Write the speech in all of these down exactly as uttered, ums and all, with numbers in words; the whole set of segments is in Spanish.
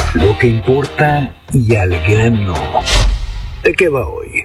Lo que importa y al grano. ¿De qué va hoy?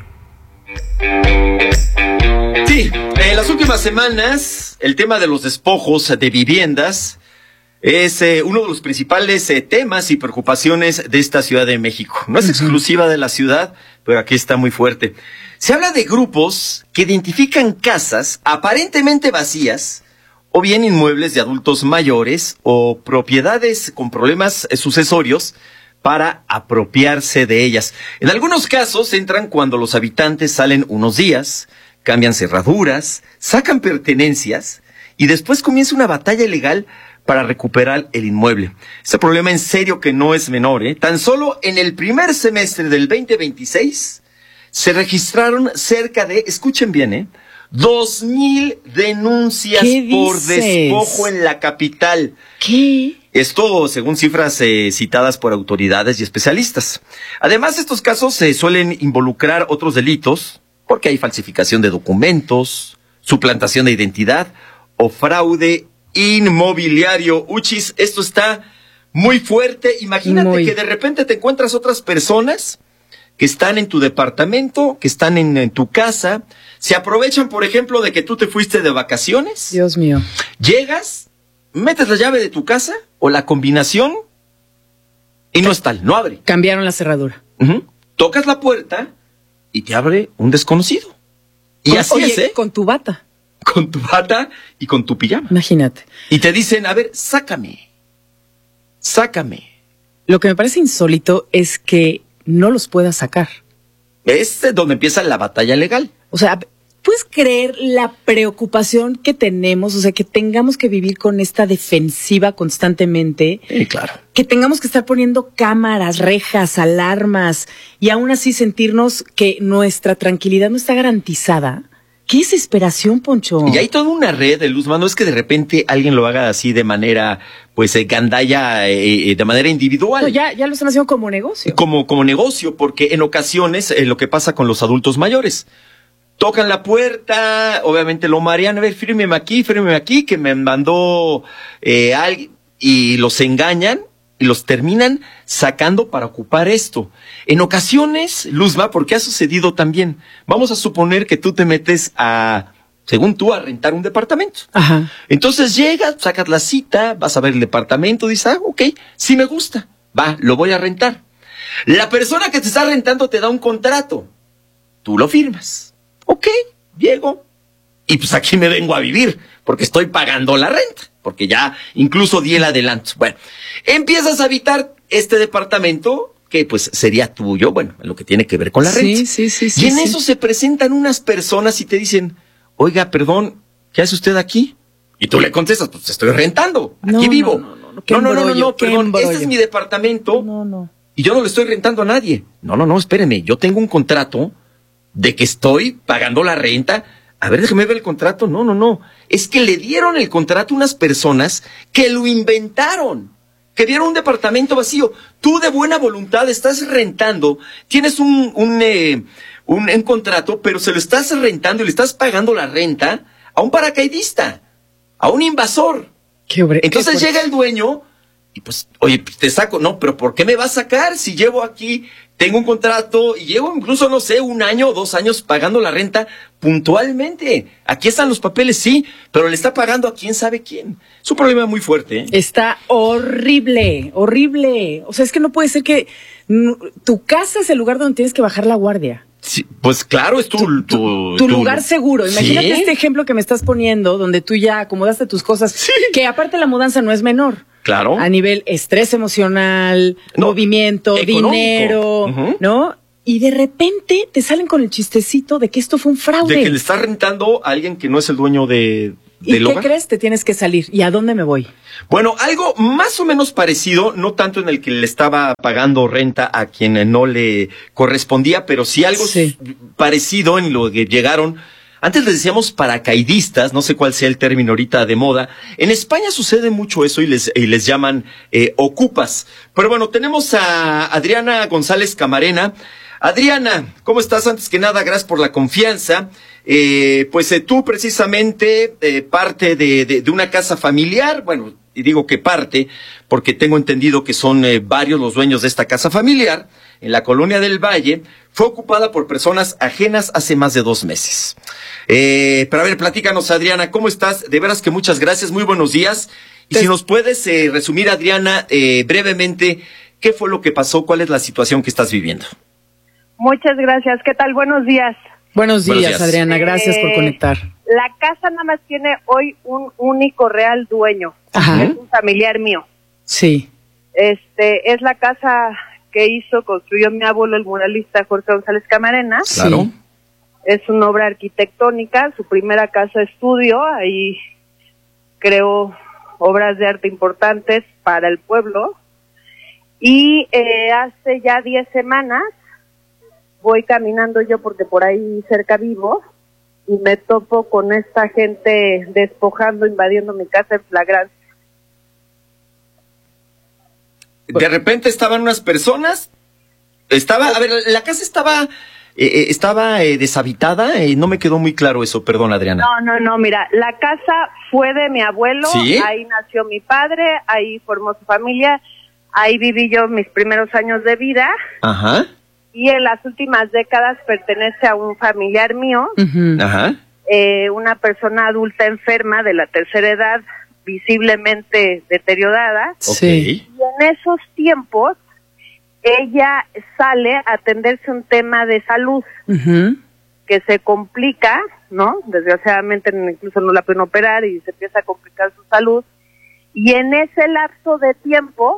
Sí, en las últimas semanas el tema de los despojos de viviendas es eh, uno de los principales eh, temas y preocupaciones de esta Ciudad de México. No es exclusiva de la ciudad, pero aquí está muy fuerte. Se habla de grupos que identifican casas aparentemente vacías o bien inmuebles de adultos mayores o propiedades con problemas eh, sucesorios para apropiarse de ellas. En algunos casos entran cuando los habitantes salen unos días, cambian cerraduras, sacan pertenencias y después comienza una batalla legal para recuperar el inmueble. Este problema en serio que no es menor, ¿eh? Tan solo en el primer semestre del veinte veintiséis se registraron cerca de, escuchen bien, ¿eh? Dos mil denuncias por despojo en la capital. ¿Qué? Esto según cifras eh, citadas por autoridades y especialistas. Además, estos casos se suelen involucrar otros delitos, porque hay falsificación de documentos, suplantación de identidad o fraude inmobiliario. Uchis, esto está muy fuerte. Imagínate muy. que de repente te encuentras otras personas que están en tu departamento, que están en, en tu casa, se aprovechan, por ejemplo, de que tú te fuiste de vacaciones. Dios mío. Llegas, metes la llave de tu casa o la combinación y no está, no abre. Cambiaron la cerradura. Uh-huh. Tocas la puerta y te abre un desconocido. Y con, así oye, es, ¿eh? Con tu bata. Con tu bata y con tu pijama. Imagínate. Y te dicen, a ver, sácame. Sácame. Lo que me parece insólito es que no los puedas sacar. Es donde empieza la batalla legal. O sea, ¿puedes creer la preocupación que tenemos? O sea, que tengamos que vivir con esta defensiva constantemente. Sí, claro. Que tengamos que estar poniendo cámaras, rejas, alarmas y aún así sentirnos que nuestra tranquilidad no está garantizada. ¡Qué desesperación, Poncho! Y hay toda una red de luz, no es que de repente alguien lo haga así de manera, pues, eh, gandalla, eh, de manera individual. No, ya, ya lo están haciendo como negocio. Como, como negocio, porque en ocasiones eh, lo que pasa con los adultos mayores. Tocan la puerta, obviamente lo marean, a ver, fírmeme aquí, fírmeme aquí, que me mandó eh, alguien, y los engañan y los terminan sacando para ocupar esto. En ocasiones, Luzma, porque ha sucedido también, vamos a suponer que tú te metes a, según tú, a rentar un departamento. Ajá. Entonces llegas, sacas la cita, vas a ver el departamento, dices, ah, ok, sí me gusta, va, lo voy a rentar. La persona que te está rentando te da un contrato, tú lo firmas. Ok, llego, y pues aquí me vengo a vivir, porque estoy pagando la renta, porque ya incluso di el adelanto. Bueno, empiezas a habitar este departamento, que pues sería tuyo, bueno, en lo que tiene que ver con la renta. Sí, sí, sí. Y sí, en sí. eso se presentan unas personas y te dicen, oiga, perdón, ¿qué hace usted aquí? Y tú le contestas, pues estoy rentando, aquí no, vivo. No, no, no, no, no, no, no, no, no, perdón, este es mi departamento. No, no. Y yo no le estoy rentando a nadie. No, no, no, espérenme, yo tengo un contrato de que estoy pagando la renta. A ver, déjeme ver el contrato. No, no, no. Es que le dieron el contrato a unas personas que lo inventaron, que dieron un departamento vacío. Tú de buena voluntad estás rentando, tienes un, un, eh, un, un contrato, pero se lo estás rentando y le estás pagando la renta a un paracaidista, a un invasor. Qué obre, Entonces qué llega el dueño y pues, oye, te saco. No, pero ¿por qué me va a sacar si llevo aquí, tengo un contrato y llevo incluso, no sé, un año o dos años pagando la renta puntualmente? Aquí están los papeles, sí, pero le está pagando a quién sabe quién. Es un problema muy fuerte, ¿eh? Está horrible, horrible. O sea, es que no puede ser que n- tu casa es el lugar donde tienes que bajar la guardia. Sí, pues claro, es tu... Tu, tu, tu lugar seguro. Imagínate, ¿sí?, este ejemplo que me estás poniendo, donde tú ya acomodaste tus cosas, sí, que aparte la mudanza no es menor. Claro. A nivel estrés emocional, no, movimiento, económico, dinero, uh-huh, ¿no? Y de repente te salen con el chistecito de que esto fue un fraude. De que le estás rentando a alguien que no es el dueño de... ¿Y qué crees? Te tienes que salir. ¿Y a dónde me voy? Bueno, algo más o menos parecido, no tanto en el que le estaba pagando renta a quien no le correspondía, pero sí algo sí. parecido en lo que llegaron. Antes les decíamos paracaidistas, no sé cuál sea el término ahorita de moda. En España sucede mucho eso y les, y les llaman eh, ocupas. Pero bueno, tenemos a Adriana González Camarena. Adriana, ¿cómo estás? Antes que nada, gracias por la confianza. Eh, pues eh, tú precisamente, eh, parte de, de, de una casa familiar, bueno, y digo que parte, porque tengo entendido que son eh, varios los dueños de esta casa familiar, en la colonia del Valle, fue ocupada por personas ajenas hace más de dos meses. Eh, pero a ver, platícanos, Adriana, ¿cómo estás? De veras que muchas gracias, muy buenos días. Y si nos puedes eh, resumir, Adriana, eh, brevemente, ¿qué fue lo que pasó? ¿Cuál es la situación que estás viviendo? Muchas gracias. ¿Qué tal? Buenos días. Buenos días, Buenos días. Adriana. Gracias eh, por conectar. La casa nada más tiene hoy un único real dueño. Ajá. Es un familiar mío. Sí. Este, es la casa que hizo, construyó mi abuelo, el muralista Jorge González Camarena. Claro. Es una obra arquitectónica, su primera casa estudio, ahí creó obras de arte importantes para el pueblo. Y eh, hace ya diez semanas voy caminando yo, porque por ahí cerca vivo, y me topo con esta gente despojando, invadiendo mi casa en flagrancia. De repente estaban unas personas, estaba, a ver, la casa estaba, eh, estaba eh, deshabitada, eh, no me quedó muy claro eso, perdón, Adriana. No, no, no, mira, la casa fue de mi abuelo, ¿sí? Ahí nació mi padre, ahí formó su familia, ahí viví yo mis primeros años de vida. Ajá. Y en las últimas décadas pertenece a un familiar mío, Uh-huh. Ajá. eh, una persona adulta enferma de la tercera edad, visiblemente deteriorada. Sí. Y en esos tiempos, ella sale a atenderse un tema de salud Uh-huh. que se complica, ¿no? Desgraciadamente incluso no la pueden operar y se empieza a complicar su salud. Y en ese lapso de tiempo,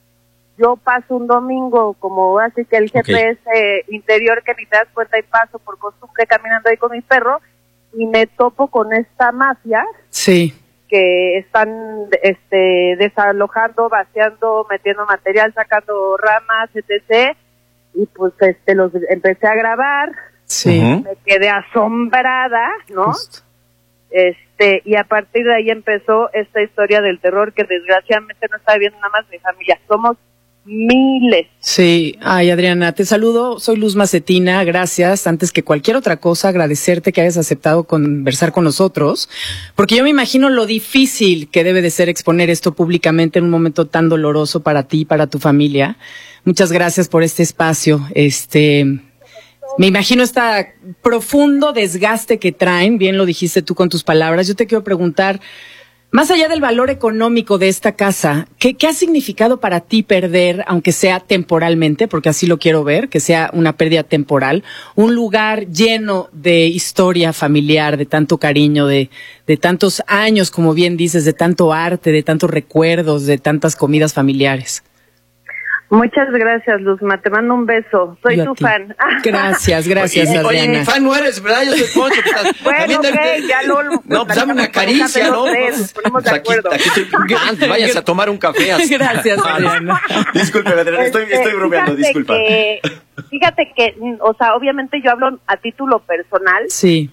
yo paso un domingo, como así que el G P S okay. interior, que ni te das cuenta, y paso por costumbre caminando ahí con mi perro, y me topo con esta mafia. Sí. Que están este, desalojando, vaciando, metiendo material, sacando ramas, etcétera. Y pues este los empecé a grabar. Sí. Me quedé asombrada, ¿no? Justo. Este, y a partir de ahí empezó esta historia del terror, que desgraciadamente no está viendo nada más mi familia. Somos miles. Sí, ay, Adriana, te saludo, soy Luz Macetina, gracias. Antes que cualquier otra cosa, agradecerte que hayas aceptado conversar con nosotros, porque yo me imagino lo difícil que debe de ser exponer esto públicamente en un momento tan doloroso para ti y para tu familia. Muchas gracias por este espacio. Este, me imagino este profundo desgaste que traen, bien lo dijiste tú con tus palabras. Yo te quiero preguntar, más allá del valor económico de esta casa, ¿qué, qué ha significado para ti perder, aunque sea temporalmente, porque así lo quiero ver, que sea una pérdida temporal, un lugar lleno de historia familiar, de tanto cariño, de, de tantos años, como bien dices, de tanto arte, de tantos recuerdos, de tantas comidas familiares? Muchas gracias, Luzma, te mando un beso, soy Yo tu fan. Gracias, gracias, oye, Adriana. Oye, mi fan no eres, ¿verdad? Yo soy Poncho. Que estás, bueno, ok, de... ya lo... No, pues dame una caricia, ¿no? Nos ponemos pues de acuerdo. Aquí, aquí estoy picante, váyase a tomar un café. Así. Gracias, Adriana. Disculpe, Adriana, estoy, este, estoy bromeando, disculpa. Que, fíjate que, o sea, obviamente yo hablo a título personal. Sí.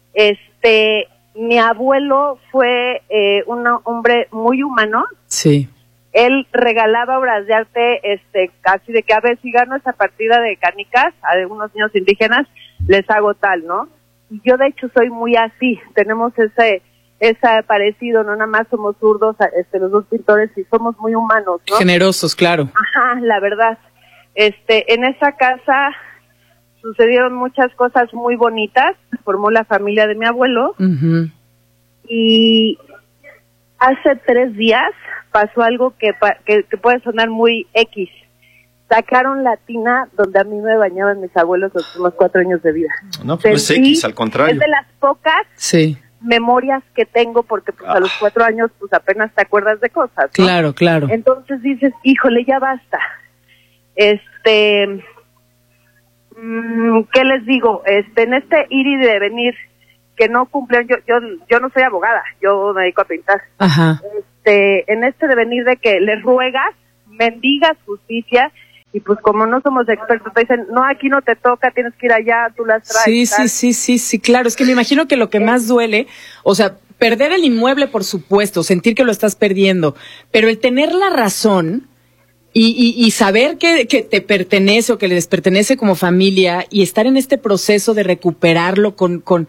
Este, mi abuelo fue eh, un hombre muy humano. Sí. Él regalaba obras de arte, este, casi de que a ver si gano esa partida de canicas a algunos niños indígenas, les hago tal, ¿no? Y yo de hecho soy muy así, tenemos ese, ese parecido, no nada más somos zurdos, este, los dos pintores, y somos muy humanos, ¿no? Generosos, claro. Ajá, la verdad. Este, en esa casa sucedieron muchas cosas muy bonitas, formó la familia de mi abuelo, Uh-huh. y hace tres días pasó algo que, que, que puede sonar muy X. Sacaron la tina donde a mí me bañaban mis abuelos los últimos cuatro años de vida. No, pues no es X, al contrario. Es de las pocas sí. memorias que tengo, porque pues, ah. a los cuatro años pues apenas te acuerdas de cosas, ¿no? Claro, claro. Entonces dices, híjole, ya basta. Este, mmm, ¿qué les digo? Este, en este ir y de venir que no cumplen, yo, yo, yo no soy abogada, yo me dedico a pintar. Ajá. Este, en este devenir de que les ruegas, mendigas justicia, y pues como no somos expertos, te dicen, no, aquí no te toca, tienes que ir allá, tú las traes. Sí, sí, sí, sí, sí, claro, es que me imagino que lo que más duele, o sea, perder el inmueble, por supuesto, sentir que lo estás perdiendo, pero el tener la razón y, y, y saber que, que te pertenece o que les pertenece como familia y estar en este proceso de recuperarlo con, con,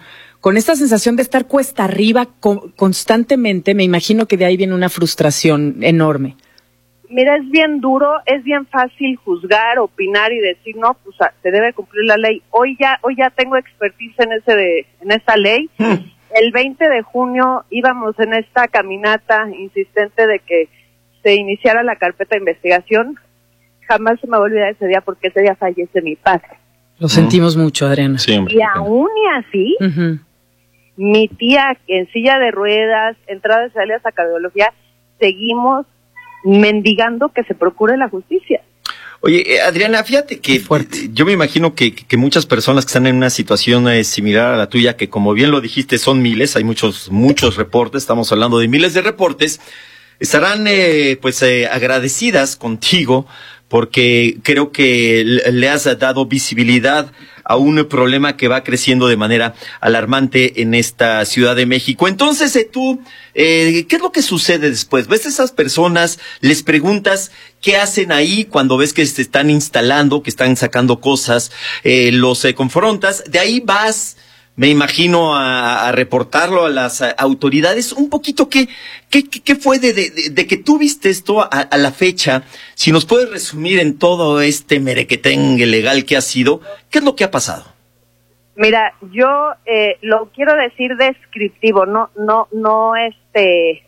con esta sensación de estar cuesta arriba co- constantemente, me imagino que de ahí viene una frustración enorme. Mira, es bien duro, es bien fácil juzgar, opinar y decir, no, pues se debe cumplir la ley. Hoy ya hoy ya tengo expertise en ese de, en esa ley. Mm. El veinte de junio íbamos en esta caminata insistente de que se iniciara la carpeta de investigación. Jamás se me va a olvidar ese día porque ese día fallece mi padre. Lo sentimos uh-huh. mucho, Adriana. Sí, hombre, y aún y así, uh-huh. mi tía en silla de ruedas, entradas y salidas a cardiología, seguimos mendigando que se procure la justicia. Oye, eh, Adriana, fíjate que fuerte. Yo me imagino que, que muchas personas que están en una situación eh, similar a la tuya, que como bien lo dijiste, son miles, hay muchos, muchos reportes, estamos hablando de miles de reportes, estarán eh, pues eh, agradecidas contigo porque creo que le has dado visibilidad a un problema que va creciendo de manera alarmante en esta Ciudad de México. Entonces, eh, tú, eh, ¿qué es lo que sucede después? ¿Ves a esas personas? ¿Les preguntas qué hacen ahí cuando ves que se están instalando, que están sacando cosas? Eh, ¿Los eh, confrontas? De ahí vas, me imagino, a, a reportarlo a las a, autoridades. Un poquito, ¿qué, qué, qué fue de, de, de que tú viste esto a, a la fecha? Si nos puedes resumir en todo este merequetengue legal que ha sido, ¿qué es lo que ha pasado? Mira, yo eh, lo quiero decir descriptivo, no, no, no, este,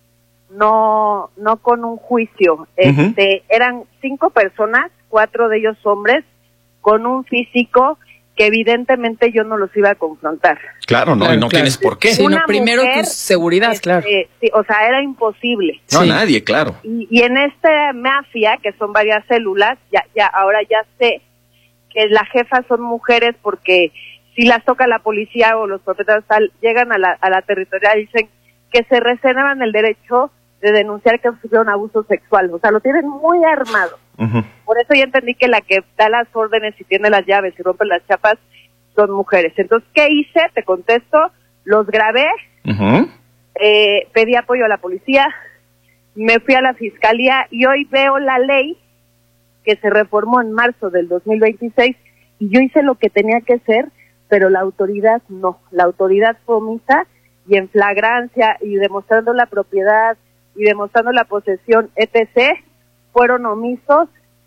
no, no con un juicio. Este, uh-huh. Eran cinco personas, cuatro de ellos hombres, con un físico que evidentemente yo no los iba a confrontar. Claro, no, claro, y no claro. tienes por qué. Sí, no, primero tu seguridad, este, claro. Sí, o sea, era imposible. No, sí. nadie, claro. Y, y en esta mafia, que son varias células, ya, ya, ahora ya sé que la jefa son mujeres porque si las toca la policía o los propietarios tal, llegan a la, a la territorial y dicen que se reservan el derecho de denunciar que sufrieron abuso sexual. O sea, lo tienen muy armado. Uh-huh. Por eso ya entendí que la que da las órdenes y tiene las llaves y rompe las chapas son mujeres. Entonces, ¿qué hice? Te contesto, los grabé, uh-huh. eh, pedí apoyo a la policía, me fui a la fiscalía y hoy veo la ley que se reformó en marzo del dos mil veintiséis y yo hice lo que tenía que hacer, pero la autoridad no. La autoridad fue omisa y en flagrancia y demostrando la propiedad y demostrando la posesión, etcétera, fueron omisos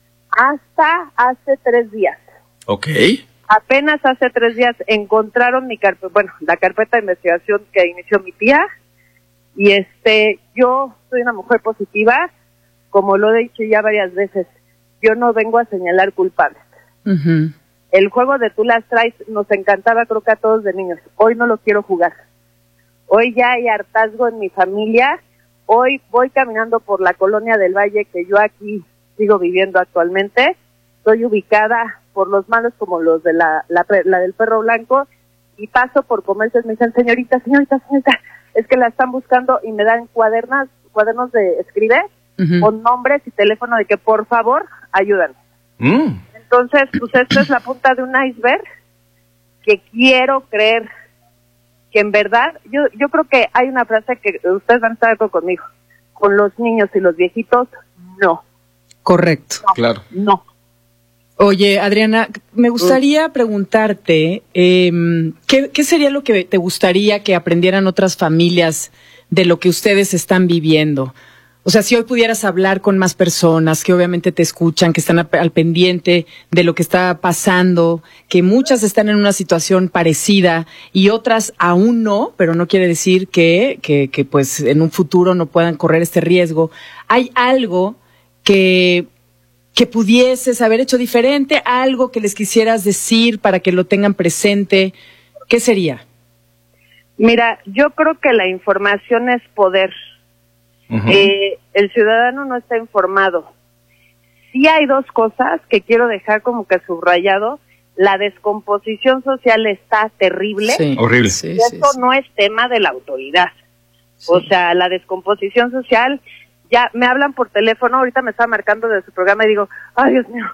hasta hace tres días. Ok. Apenas hace tres días encontraron mi carpeta, bueno, la carpeta de investigación que inició mi tía, y este, yo soy una mujer positiva, como lo he dicho ya varias veces, yo no vengo a señalar culpables. Uh-huh. El juego de tú las traes nos encantaba, creo que a todos de niños. Hoy no lo quiero jugar. Hoy ya hay hartazgo en mi familia. Hoy voy caminando por la colonia del Valle, que yo aquí sigo viviendo actualmente. Estoy ubicada por los malos como los de la, la, la del Perro Blanco, y paso por comercios, me dicen, señorita, señorita, señorita, es que la están buscando, y me dan cuadernas, cuadernos de escribir, uh-huh. con nombres y teléfono de que por favor ayúdenme. Mm. Entonces, pues esta es la punta de un iceberg que quiero creer que en verdad, yo yo creo que hay una frase que ustedes van a estar de acuerdo conmigo, con los niños y los viejitos, no. Correcto. No, claro. No. Oye, Adriana, me gustaría preguntarte, eh, ¿qué, ¿qué sería lo que te gustaría que aprendieran otras familias de lo que ustedes están viviendo? O sea, si hoy pudieras hablar con más personas que obviamente te escuchan, que están al pendiente de lo que está pasando, que muchas están en una situación parecida y otras aún no, pero no quiere decir que, que, que pues en un futuro no puedan correr este riesgo. ¿Hay algo que, que pudieses haber hecho diferente? ¿Algo que les quisieras decir para que lo tengan presente? ¿Qué sería? Mira, yo creo que la información es poder. Uh-huh. Eh, el ciudadano no está informado. Sí hay dos cosas que quiero dejar como que subrayado. La descomposición social está terrible. Sí, horrible. Sí, y eso sí, no sí. es tema de la autoridad. Sí. O sea, la descomposición social, ya me hablan por teléfono, ahorita me está marcando de su programa y digo, ay Dios mío,